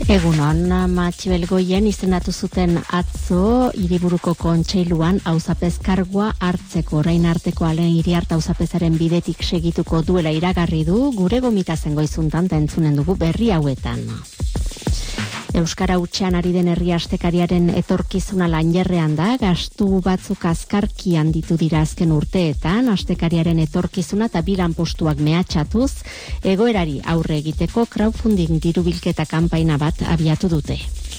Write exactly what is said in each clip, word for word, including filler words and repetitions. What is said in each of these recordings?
Egunon, Matio Elgoien izendatu zuten atzo hiriburuko kontseiluan auzapez kargua hartzeko. Orain arteko Alen Iriarte auzapezaren bidetik segituko duela iragarri du, gure gomitazen goizuntan ta entzunen dugu berri hauetan. Euskara hutsean ari den herri astekariaren etorkizuna lanjerrean da, gastu batzuk azkarki handitu dira azken urteetan, astekariaren etorkizuna eta bilan postuak mehatxatuz, egoerari aurre egiteko crowdfunding dirubilketa kanpaina bat abiatu dute.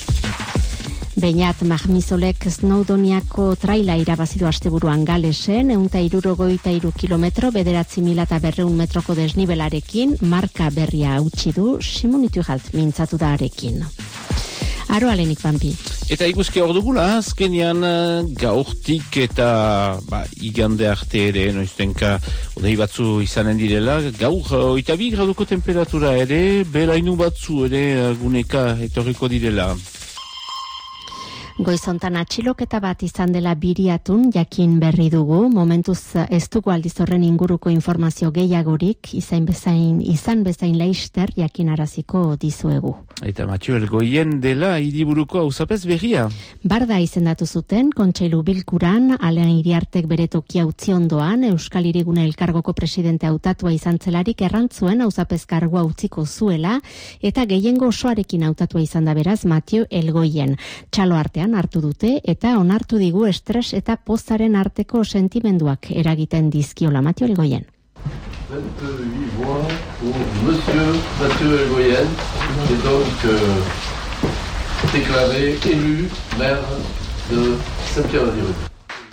Beñat Mahmizolek Snowdoniako traila irabazidu asteburuan Galesen, ehun eta hirurogeita hiru kilometro, bederatzi mila eta berrehun metroko desnibelarekin, marka berria hautsi du, Simonitu jalt mintzatu da arekin. Aro alenik, Bampi. Eta ikuski hor dugula, azkenean gaurtik eta ba, igande arte ere, noiztenka odei batzu izanen direla, gaur oita bi graduko temperatura ere, belainu batzu ere guneka etorriko direla. Goizontan atxiloketa bat izan dela Biriatun, jakin berri dugu, momentuz ez dugu aldiz horren inguruko informazio gehiagorik, izan bezain, izan bezain laister jakinaraziko dizuegu. Eta Matio Elgoien dela hiriburuko auzapez berria. Barda izendatu zuten, kontseilu bilkuran, Alen Iriartek bere tokia utzi ondoan, Euskal Hirigune Elkargoko presidente hautatua izan zelarik errantzuen auzapez kargua utziko zuela, eta gehiengo osoarekin hautatua izan da beraz Matio Elgoien. Txalo artean hartu dute eta onartu digu estres eta pozaren arteko sentimenduak eragiten dizkiola Matio Elgoien. vingt-huit voix pour Monsieur Mathieu Elgoien, qui est donc euh, déclaré élu maire de Saint-Pierre-de-Diruet.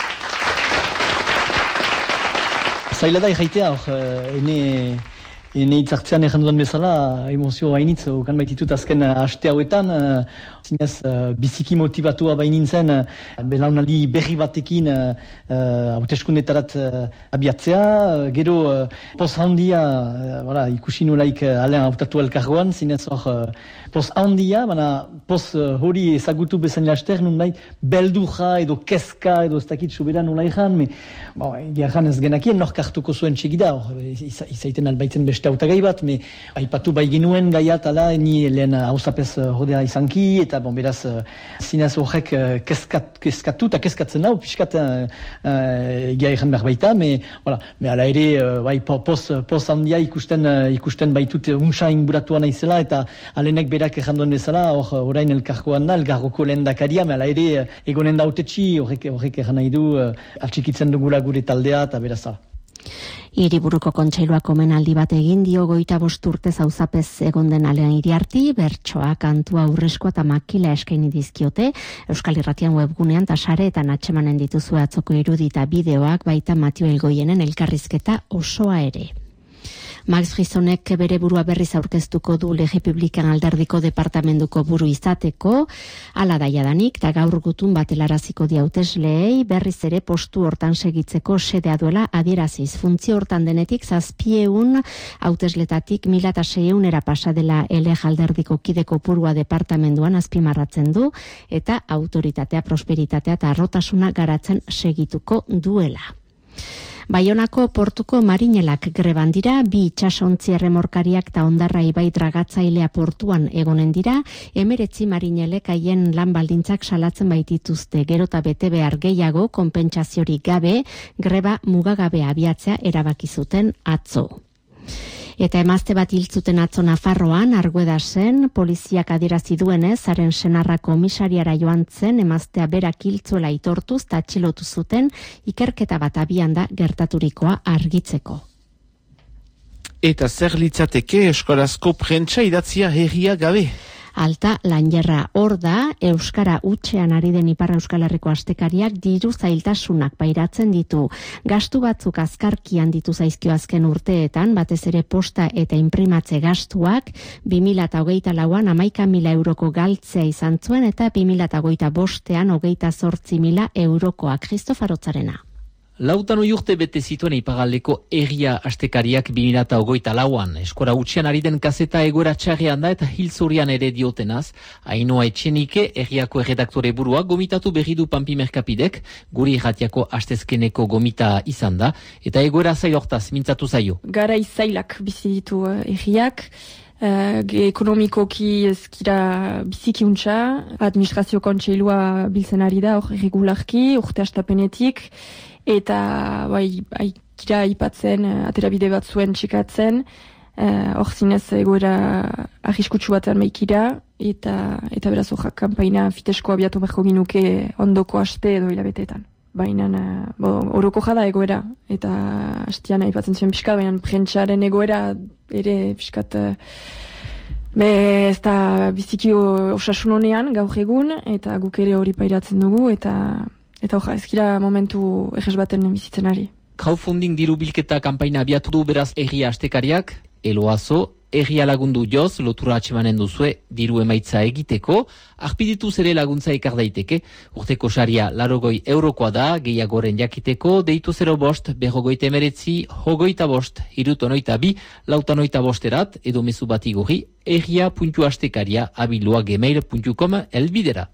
Zaila da irraitea, hor, ene... Ene itzartzean egin duan bezala, emozio hainitz, okan baititut azken haste hauetan, zinez biziki motivatua bainintzen, belaunaldi berri batekin hauteskundetarat abiatzea, gero poz handia, ikusi nolaik Alen hautatu elkargoan, zinez hor poz handia, baina poz hori ezagutu bezain laster, nun nahi beldurra edo keska edo ez dakit sobera nola egan, egan ez genakien nork hartuko zuen txegida, izaiten albaitzen beste hautagai bat, me aipatu bai genuen gaiat ala, ni lehen hauzapez hodea izanki, eta bon, beraz, zinez horrek keskat, keskatu eta keskatzen hau, piskat egia egan behar baita, me, voilà, me ala ere, bai, poz, poz handia ikusten, ikusten baitut unsa inguratuan naizela, eta alenek berak egan duen bezala, hor, orain elkargoan da, elkargoko lehen dakaria, me ala ere, egonen da autetxi, horrek, horrek egan nahi du, atxikitzen dugula gure taldea, eta beraz, ala. Hiriburuko kontseiluak omenaldi bat egin dio goita bost urtez auzapez egon den Alen Iriarti, bertsoa, kantua, aurreskoa eta makila eskaini dizkiote, Euskal Irratian webgunean eta sareetan atzemanen dituzue atzoko irudita bideoak, baita Matio Elgoienen elkarrizketa osoa ere. Max Frisonek bere burua berriz aurkeztuko du Legepublikan alderdiko departamentuko buru izateko, ala daiadanik, eta gaur gutun batelaraziko diautesleei berriz ere postu hortan segitzeko sedea duela adieraziz. Funtzio hortan denetik zazpieun hautesletatik mila eta seiehunera pasa dela Elej alderdiko kideko purua departamentuan azpimarratzen du, eta autoritatea, prosperitatea eta arrotasuna garatzen segituko duela. Baionako portuko marinelak greban dira, bi itsasontzi erremorkariak eta Ondarra ibai dragatzailea portuan egonen dira, emeretzi marinelek haien lan baldintzak salatzen baitituzte, gero eta bete behar gehiago konpentsaziorik gabe, greba mugagabea abiatzea erabaki zuten atzo. Eta emazte bat hiltzuten atzo Nafarroan, Arguedasen, poliziak adierazi duenez, haren senarra komisariara joan zen, emaztea berak hiltzuela aitortuz eta atxilotu zuten, ikerketa bat abian da gertaturikoa argitzeko. Eta zer litzateke eskolazko prentsa idatzia herria gabe? Alta lanjerra hor da, Euskara hutsean ari den Ipar Euskal Herriko astekariak diru zailtasunak pairatzen ditu. Gastu batzuk azkarki handitu zaizkio azken urteetan, batez ere posta eta inprimatze gastuak, bi mila hogeita lauan hamaika mila euroko galtzea izan zuen eta bi mila hogeita bostean hogeita zortzi mila eurokoak. Kristofarotzarena. Lautan oi urte bete zituen ipagaldeko herria astekariak bi mila hogeita lauan. Eskora utxean ari den kaseta egoera txarrean da eta hilzorian ere diotenaz. Ainhoa Etxenike, herriako erredaktore burua, gomitatu berri du Pampi Merkapidek, guri irratiako astezkeneko gomita izan da, eta egoera zail hortaz, mintzatu zaio. Garai zailak bizi ditu herriak, Uh, ekonomikoki ezkira bizikiuntza, administrazio kontseilua biltzen ari da, hor regularki, urte astapenetik, eta bai, aikira ipatzen, aterabide bat zuen txikatzen, hor uh, zinez egoera arriskutsu batean maikira, eta, eta beraz hor kanpaina fitesko abiatu beharko ginuke ondoko aste edo hilabeteetan. Baina uh, oroko jada egoera, eta hastian aipatzen zuen pixkat, baina prentsaren egoera ere pixkat uh, be ez da biziki osasun honean gaur egun, eta guk ere hori pairatzen dugu, eta eta hoja ezkira momentu errez baten bizitzen ari. Crowdfunding diru bilketa kanpaina abiatu du beraz Egia Astekariak, Eloazo, Egia lagundu joz, lotura atxemanen duzue diru emaitza egiteko, arpidituz ere laguntza ekar daiteke, urteko saria larogoi eurokoa da, gehiagoren jakiteko, deitu zero bost, berrogoita emeretzi, hogoita bost, irutonoita bi, lautanoita bosterat, edo mezu bat igorri, egia puntu astekaria abilua gmail puntu com elbidera.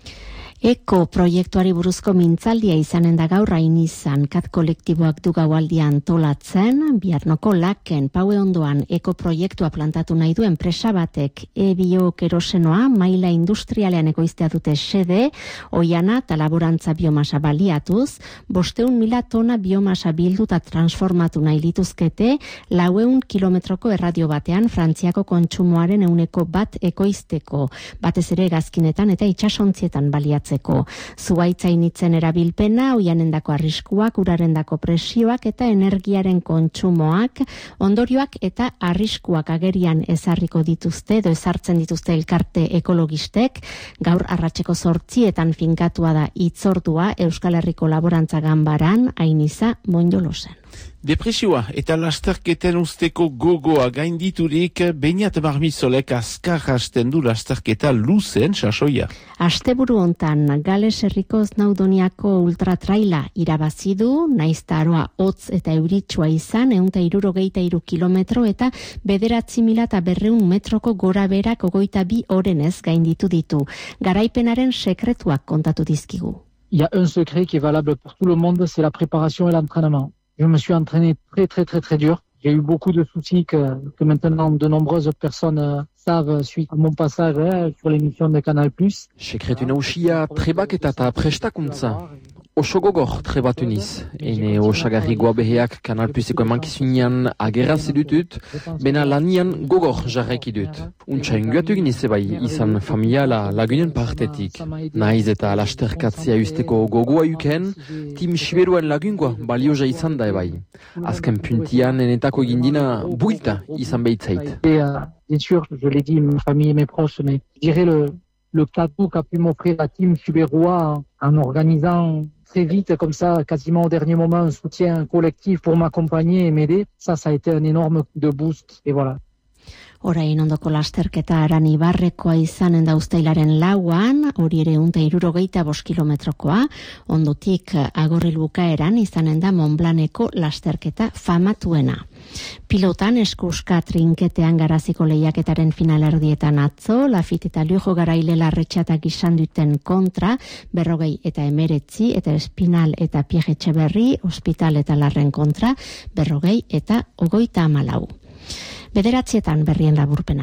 Eko proiektuari buruzko mintzaldia izanen da gaur hain izan, kat kolektiboak du gaualdia antolatzen, Biarnoko Laken Paue ondoan eko proiektua plantatu nahi du enpresa batek, e-bio kerosenoa maila industrialean ekoiztea dute xede, oiana eta laborantza biomasa baliatuz, bosteun mila tona biomasa bildu eta transformatu nahi lituzkete, laueun kilometroko erradio batean Frantziako kontsumoaren euneko bat ekoizteko, batez ere gazkinetan eta itsasontzietan baliatzen. Zuaitzainitzen erabilpena, oianendako arriskuak, urarendako presioak eta energiaren kontsumoak, ondorioak eta arriskuak agerian ezarriko dituzte, edo ezartzen dituzte elkarte ekologistek, gaur arratseko zortzietan finkatua da hitzordua Euskal Herriko Laborantza Ganbaran, Ainiza Monjolosen. Depresioa eta lasterketen usteko gogoa gainditurik Beñat Marmizolek azkar hasten du lasterketa luzen sasoia. Asteburu hontan Gales Herriko Znaudoniako ultratraila irabazi du, naizta aroa hotz eta euritsua izan, ehun eta hirurogeita hiru kilometro eta bederatzi mila eta berreun metroko gora berak ogoita bi orenez gainditu ditu. Garaipenaren sekretuak kontatu dizkigu. Il y a un secret qui est valable pour tout le monde, c'est la préparation et l'entraînement. Je me suis entraîné très très très très dur. J'ai eu beaucoup de soucis que, que maintenant de nombreuses personnes euh, savent suite à mon passage euh, sur l'émission de Canal plus. Sekretu nausia trebaketa eta prestakuntza. Oso gogor trebatu niz. Ene osagarri beheak Canal Pluseko emankizunean ageraz edutut, bena lanian gogor jarraiki dut. Untsa inguatu ginize bai izan familiala lagunen partetik. Naiz eta lasterkatzea usteko gogoa yuken, tim siberuen lagungoa balioja izan da ebai. Azken puntian enetako egindina builta izan behitzait. Bien sûr, je l'ai dit, ma famille et mes proches, mais je dirais le, le cadeau qu'a pu m'offrir la team Suberois en organisant très vite, comme ça, quasiment au dernier moment, un soutien collectif pour m'accompagner et m'aider. Ça, ça a été un énorme coup de boost. Et voilà. Orain ondoko lasterketa Aran Ibarrekoa izanen da uztailaren lauan, hori ere unta irurogeita bost kilometrokoa, ondotik Agorril bukaeran izanen da Montblaneko lasterketa famatuena. Pilotan eskuska trinketean garaziko lehiaketaren finalerdietan atzo, Lafit eta Lujo garaile larretxatak izan duten kontra, berrogei eta emeretzi, eta Espinal eta Pierre Etxeberri, Hospital eta Larren kontra, berrogei eta ogoita amalau. Bederatzietan berrien laburpena.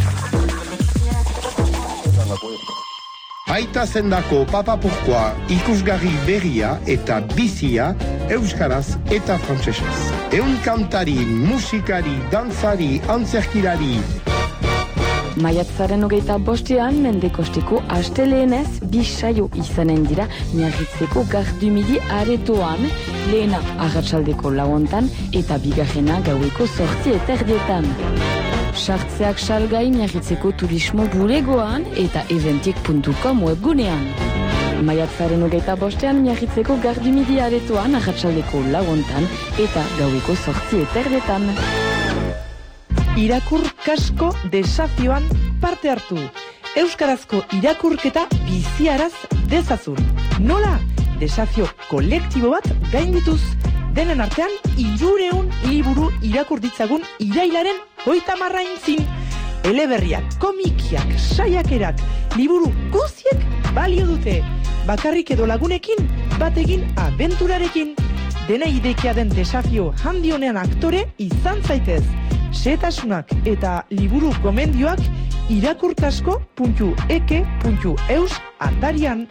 Aita zendako Papa Pourquoi ikusgarri berria eta bizia euskaraz eta frantsesez. Eun kantari, musikari, dantzari, antzerkilari. Maiatzaren hogeita bostean, Mendekosteko asteleenez bisaio izanen dira Miarritzeko Gardumidi aretoan, lehena arratsaldeko lauontan eta bigarrena gaueko zortzi eterdietan. Sartzeak salgai Miarritzeko turismo bulegoan eta eventik puntu com webgunean. Maiatzaren hogeita bostean Miarritzeko Gardumidi aretoan arratsaldeko lauontan eta gaueko zortzi eterdietan. Irakur kasko desafioan parte hartu. Euskarazko irakurketa biziaraz dezazun. Nola? Desafio kolektibo bat gaindituz. Denen artean, hirureun liburu irakur ditzagun irailaren hogeita hamarrain zin. Eleberriak, komikiak, saiakerak, liburu guztiek balio dute. Bakarrik edo lagunekin, bategin abenturarekin. Dena idekia den desafio handionean aktore izan zaitez. Xehetasunak eta liburu gomendioak irakurtasko puntu eke puntu eus atarian.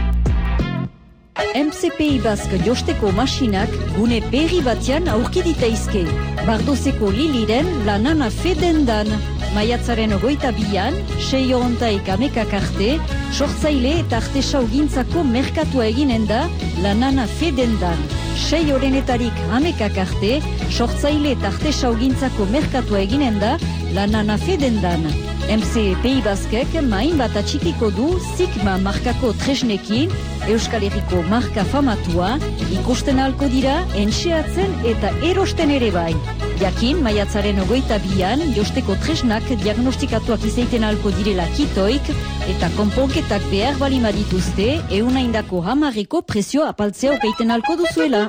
M C P I Bask josteko masinak gune berri batean aurki ditaizke. Bardozeko liliren lanana fedendan. Maiatzaren ogoita bian, sei horontaik amekak arte, sortzaile eta artesau gintzako merkatua eginen da lanana fedendan. Sei horenetarik amekak arte, sortzaile eta artesau gintzako merkatua eginen da lanana fedendan. M C P I Baskek main bat atxikiko du Sigma markako tresnekin, Euskal Herriko marka famatua, ikusten ahalko dira, entxeatzen eta erosten ere bai. Jakin, maiatzaren ogoita bian, josteko tresnak diagnostikatuak izaiten ahalko direla kitoik, eta konponketak behar balima dituzte, eunaindako hamarreko prezio apaltzea okaiten ahalko duzuela.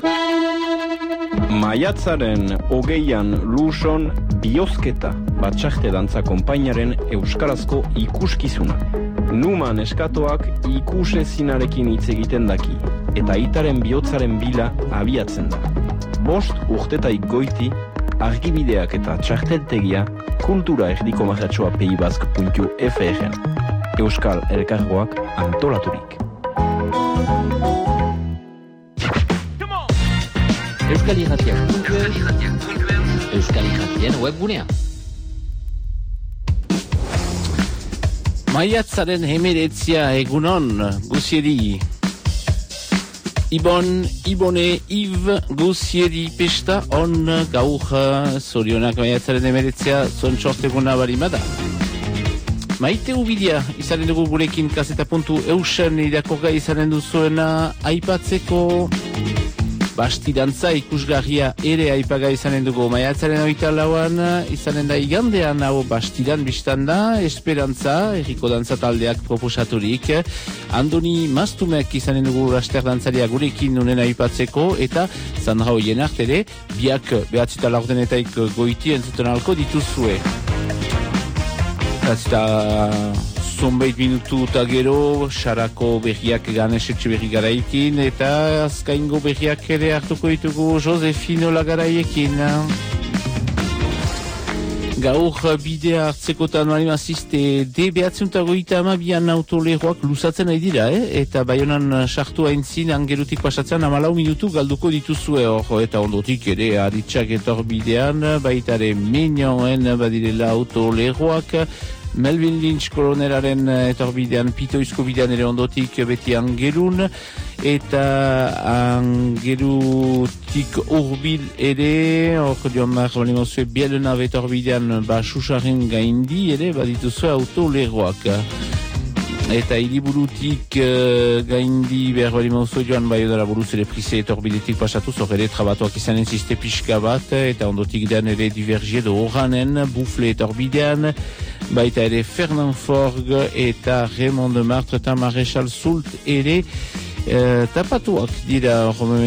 Maiatzaren hogeian Luson Biozketa, Batxarte Dantza Konpainaren euskarazko ikuskizuna. Numan eskatoak ikusezinarekin hitz egiten daki, eta aitaren bihotzaren bila abiatzen da. Bost urtetaik goiti, argibideak eta txarteltegia kultura erdiko marratxoa peibask puntu fr Euskal Elkargoak antolaturik. Euskal Irratiak. Euskal Irratien webgunea. Maiatzaren hemeretzia egunon, guzieri. Ibon, Ibone, Iv, guzieri pesta on gaur zorionak maiatzaren hemeretzia zontxorteguna barimada. Maite ubidia izanen dugu gurekin kaseta puntu eusen irakorga izanen duzuena aipatzeko bastidantza ikusgarria ere aipaga izanen dugu. Maiatzaren oita lauan izanen da igandean hau bastidan biztan da, esperantza, erriko dantza taldeak proposaturik. Andoni Mastumek izanen dugu raster dantzaria gurekin nunen aipatzeko, eta Sandra Oien artere, biak behatzita laurdenetaik goiti entzuten alko dituzue. Eta zonbait minutu eta gero, Sarako berriak Ganesetxe berri garaikin, eta azkaingo berriak ere hartuko ditugu Josefino Lagaraiekin. Gaur bidea hartzekotan marimazizte de behatziuntago eta amabian autoleroak luzatzen nahi dira, eh? Eta Baionan sartu haintzin angerutik pasatzen amalau minutu galduko dituzue hor, eta ondotik ere aritsak etor bidean, baitare menioen badirela autoleroak, Melvin Lynch koloneraren etorbidean, pitoizko bidean ere ondotik beti angerun, eta angerutik urbil ere, hor joan behar balimozue bielenav etorbidean basusaren gaindi ere, badituzue autoleroak. Eta hiriburutik uh, gaindi behar balimozue joan baiodara buruz ere prise etorbidetik pasatuz, hor ere trabatuak izanen ziste pixka bat, eta ondotik den ere divergie do oranen, bufle etorbidean, baita ere Fernand Forg eta Raymond de Martre eta Maréchal Soult ere uh, tapatuak dira hor